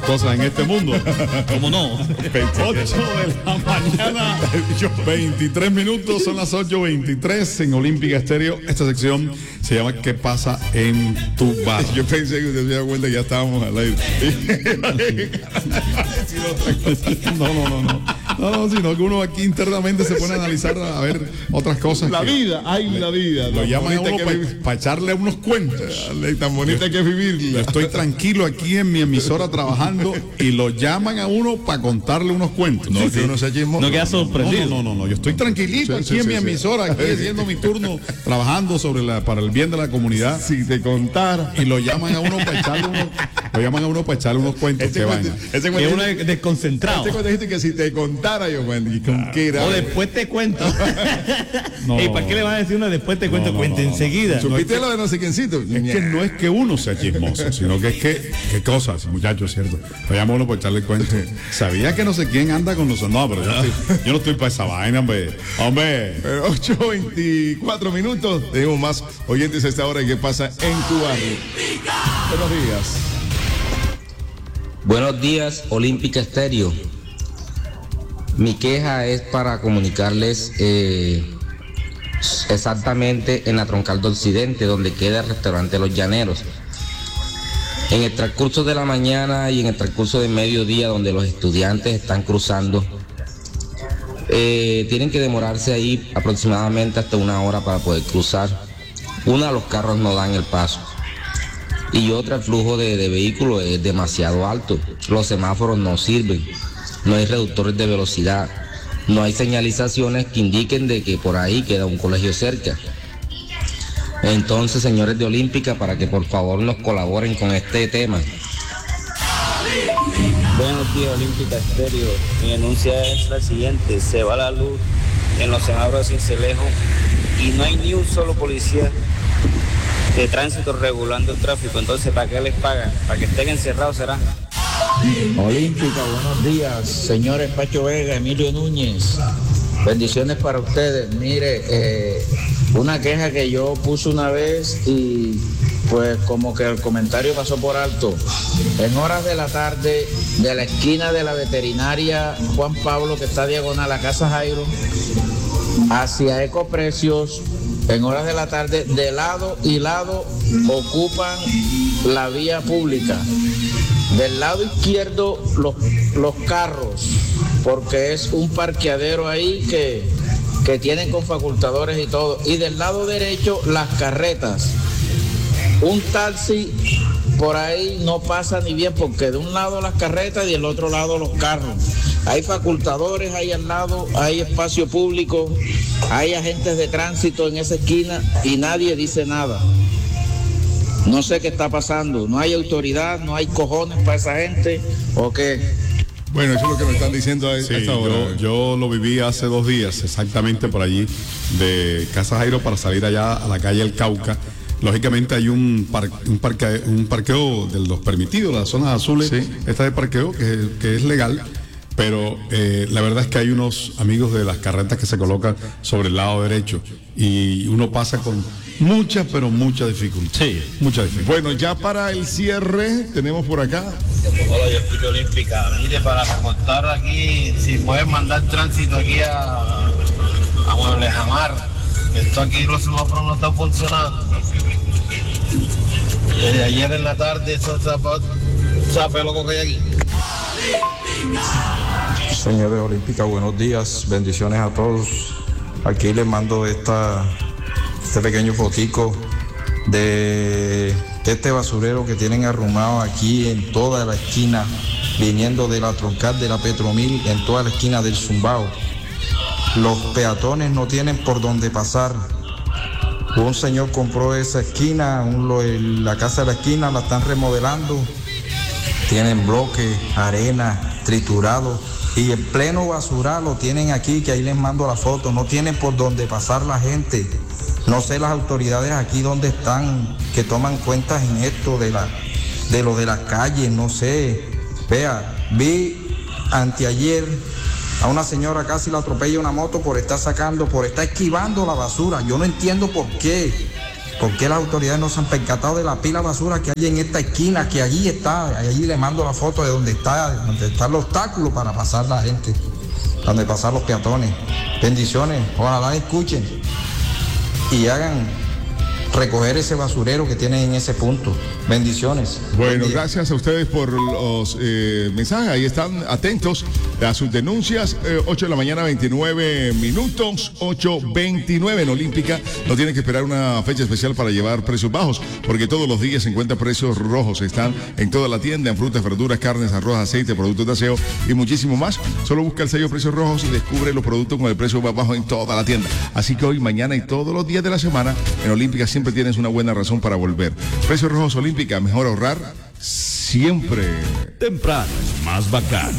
cosas en este mundo. ¿Cómo no? 8 de la mañana, 23 minutos, son las 8:23 en Olímpica Estéreo. Esta sección se llama ¿Qué pasa en tu bar? Yo pensé que usted se dio cuenta que ya estábamos al aire. No, sino que uno aquí internamente se pone a analizar, a ver otras cosas. La vida. Lo llaman a uno para echarle unos cuentos. Tan bonita que es vivir. Estoy tranquilo aquí en mi emisora trabajando y lo llaman a uno para contarle unos cuentos. No, que uno se chismoso. No queda sorprendido. No, yo estoy tranquilito aquí en mi emisora, aquí haciendo mi turno, trabajando para el bien de la comunidad. Si te contara. Y lo llaman a uno para echarle unos cuentos. Es uno desconcentrado. Este cuento dijiste que si te contara yo, ¿y con qué era? O después te cuento. ¿Y para qué le van a decir uno después te cuento? Cuenta enseguida. ¿Supiste lo de no sé quiéncito? Es que no es que uno sea chismoso, sino que es que, ¿qué cosas, muchachos, cierto? Lo llama uno por echarle cuento. ¿Sabía que no sé quién anda con nosotros? No, pero yo no estoy para esa vaina, hombre. 8:24 minutos. Tenemos más oyentes a esta hora. ¿Y qué pasa en tu barrio? Buenos días. Buenos días, Olímpica Estéreo. Mi queja es para comunicarles exactamente en la Troncal de Occidente, donde queda el restaurante Los Llaneros. En el transcurso de la mañana y en el transcurso del mediodía, donde los estudiantes están cruzando, tienen que demorarse ahí aproximadamente hasta 1 hora para poder cruzar. Una, los carros no dan el paso. Y otra, el flujo de vehículos es demasiado alto. Los semáforos no sirven. No hay reductores de velocidad. No hay señalizaciones que indiquen de que por ahí queda un colegio cerca. Entonces, señores de Olímpica, para que por favor nos colaboren con este tema. Buenos días, Olímpica Estéreo. Mi denuncia es la siguiente: se va la luz en los semáforos de Cincelejo y no hay ni un solo policía de tránsito regulando el tráfico. Entonces, ¿para qué les pagan? ¿Para que estén encerrados será? Olímpica, buenos días, señores Pacho Vega, Emilio Núñez. Bendiciones para ustedes. Mire, una queja que yo puse una vez y pues como que el comentario pasó por alto. En horas de la tarde, de la esquina de la veterinaria Juan Pablo, que está diagonal a Casa Jairo, hacia Ecoprecios, en horas de la tarde, de lado y lado ocupan la vía pública. Del lado izquierdo los carros, porque es un parqueadero ahí que tienen con facultadores y todo. Y del lado derecho las carretas. Un taxi por ahí no pasa ni bien, porque de un lado las carretas y del otro lado los carros. Hay facultadores ahí al lado, hay espacio público, hay agentes de tránsito en esa esquina y nadie dice nada. No sé qué está pasando, no hay autoridad, no hay cojones para esa gente, ¿o qué? Bueno, eso es lo que me están diciendo a esta hora. Yo lo viví hace 2 días, exactamente por allí, de Casa Jairo para salir allá a la calle El Cauca. Lógicamente hay un parqueo de los permitidos, las zonas azules, sí. Esta de parqueo que es legal, pero la verdad es que hay unos amigos de las carretas que se colocan sobre el lado derecho y uno pasa con mucha, pero mucha dificultad. Sí, mucha dificultad. Bueno, ya para el cierre tenemos por acá. Hola, yo escucho Olímpica. Mire, para reportar aquí, si pueden mandar tránsito aquí a Muebles Amar. Esto aquí los semáforos no está funcionando. Desde ayer en la tarde, eso sabe loco que hay aquí. Señores Olímpica, buenos días, bendiciones a todos. Aquí les mando este pequeño fotico de este basurero que tienen arrumado aquí en toda la esquina, viniendo de la Troncal de la Petromil, en toda la esquina del Zumbao. Los peatones no tienen por dónde pasar. Un señor compró esa esquina, la casa de la esquina la están remodelando. Tienen bloques, arena, triturado. Y en pleno basural lo tienen aquí, que ahí les mando la foto. No tienen por dónde pasar la gente. No sé las autoridades aquí dónde están, que toman cuentas en esto de lo de las calles, no sé. Vea, vi anteayer a una señora casi la atropella una moto por estar esquivando la basura. Yo no entiendo por qué. ¿Por qué las autoridades no se han percatado de la pila de basura que hay en esta esquina, que allí está? Allí le mando la foto de donde está el obstáculo para pasar la gente, donde pasar los peatones. Bendiciones, ojalá escuchen y hagan recoger ese basurero que tienen en ese punto. Bendiciones. Bueno, gracias a ustedes por los mensajes. Ahí están atentos a sus denuncias. 8 de la mañana, 29 minutos. 8:29 en Olímpica. No tienen que esperar una fecha especial para llevar precios bajos, porque todos los días se encuentran precios rojos. Están en toda la tienda, en frutas, verduras, carnes, arroz, aceite, productos de aseo y muchísimo más. Solo busca el sello Precios Rojos y descubre los productos con el precio más bajo en toda la tienda. Así que hoy, mañana y todos los días de la semana en Olímpica siempre tienes una buena razón para volver. Precios Rojos Olímpica, mejor ahorrar siempre. Temprano es más bacán.